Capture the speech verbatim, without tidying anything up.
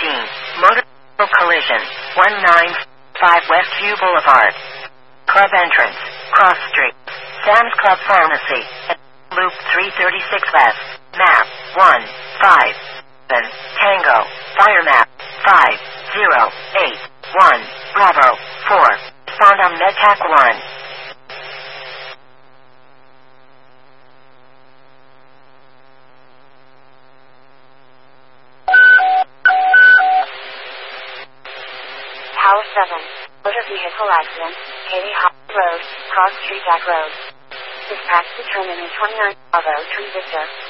nineteen. Motor collision. one ninety-five Westview Boulevard. Club entrance. Cross Street. Sam's Club Pharmacy. Loop three thirty-six West. Map. one five seven. Tango. Fire map. five zero eight one. Bravo. four. Found on MedTac one. Tower seven. Motor vehicle accident. Katy Hop Road. Cross Street Jack Road. Dispatch determined in twenty-nine. Bravo. Tree Victor.